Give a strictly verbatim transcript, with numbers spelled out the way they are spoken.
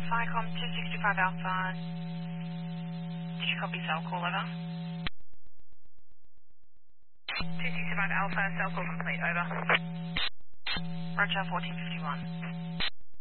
Firecom two sixty-five Alpha. Did you copy cell call over? two sixty-five Alpha, cell call complete, over. Roger, fourteen fifty-one.